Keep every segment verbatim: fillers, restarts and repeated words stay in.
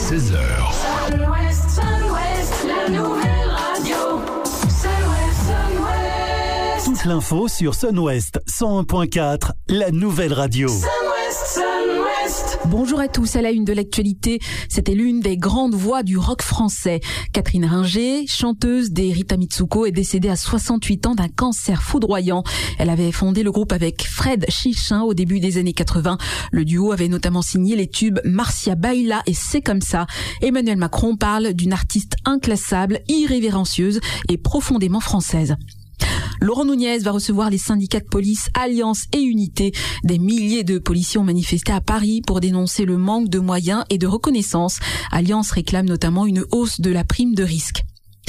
seize heures. Sun-Ouest, Sun-Ouest, la nouvelle radio. Sun-Ouest, Sun-Ouest. Toute l'info sur Sun-Ouest cent un point quatre, la nouvelle radio. Sun-Ouest, Sun-Ouest. Bonjour à tous, à la une de l'actualité, c'était l'une des grandes voix du rock français. Catherine Ringer, chanteuse des Rita Mitsuko, est décédée à soixante-huit ans d'un cancer foudroyant. Elle avait fondé le groupe avec Fred Chichin au début des années quatre-vingts. Le duo avait notamment signé les tubes Marcia Baila et C'est comme ça. Emmanuel Macron parle d'une artiste inclassable, irrévérencieuse et profondément française. Laurent Nunez va recevoir les syndicats de police Alliance et Unité. Des milliers de policiers ont manifesté à Paris pour dénoncer le manque de moyens et de reconnaissance. Alliance réclame notamment une hausse de la prime de risque.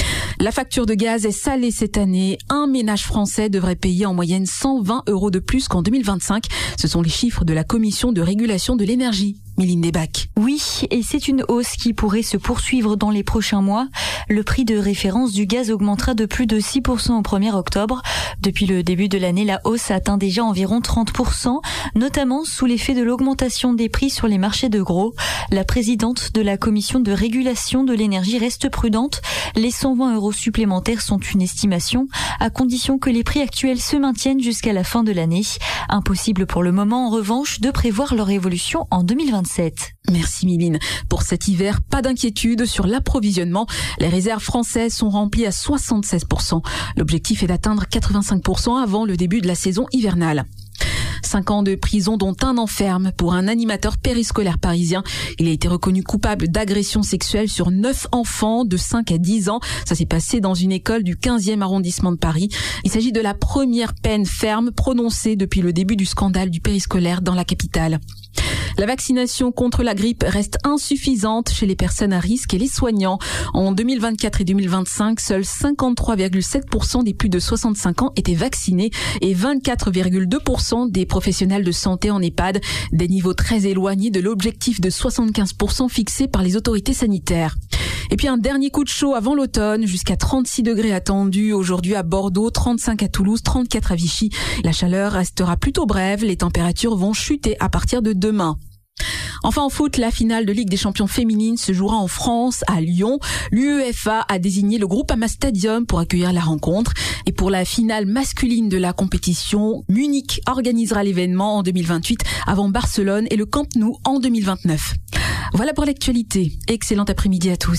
La facture de gaz est salée cette année. Un ménage français devrait payer en moyenne cent vingt euros de plus qu'en deux mille vingt-cinq. Ce sont les chiffres de la Commission de régulation de l'énergie. Méline Desbacs. Oui, et c'est une hausse qui pourrait se poursuivre dans les prochains mois. Le prix de référence du gaz augmentera de plus de six pour cent au premier octobre. Depuis le début de l'année, la hausse atteint déjà environ trente pour cent, notamment sous l'effet de l'augmentation des prix sur les marchés de gros. La présidente de la Commission de régulation de l'énergie reste prudente. Les cent vingt euros supplémentaires sont une estimation, à condition que les prix actuels se maintiennent jusqu'à la fin de l'année. Impossible pour le moment, en revanche, de prévoir leur évolution en deux mille vingt-sept. Merci Miline. Pour cet hiver, pas d'inquiétude sur l'approvisionnement. Les réserves françaises sont remplies à soixante-seize pour cent. L'objectif est d'atteindre quatre-vingt-cinq pour cent avant le début de la saison hivernale. Cinq ans de prison dont un an ferme pour un animateur périscolaire parisien. Il a été reconnu coupable d'agression sexuelle sur neuf enfants de cinq à dix ans. Ça s'est passé dans une école du quinzième arrondissement de Paris. Il s'agit de la première peine ferme prononcée depuis le début du scandale du périscolaire dans la capitale. La vaccination contre la grippe reste insuffisante chez les personnes à risque et les soignants. En deux mille vingt-quatre et deux mille vingt-cinq, seuls cinquante-trois virgule sept pour cent des plus de soixante-cinq ans étaient vaccinés et vingt-quatre virgule deux pour cent des professionnels de santé en EHPAD, des niveaux très éloignés de l'objectif de soixante-quinze pour cent fixé par les autorités sanitaires. Et puis un dernier coup de chaud avant l'automne, jusqu'à trente-six degrés attendus aujourd'hui à Bordeaux, trente-cinq à Toulouse, trente-quatre à Vichy. La chaleur restera plutôt brève, les températures vont chuter à partir de demain. Enfin en foot, la finale de Ligue des champions féminines se jouera en France, à Lyon. L'UEFA a désigné le Groupama Stadium pour accueillir la rencontre. Et pour la finale masculine de la compétition, Munich organisera l'événement en deux mille vingt-huit avant Barcelone et le Camp Nou en deux mille vingt-neuf. Voilà pour l'actualité. Excellent après-midi à tous.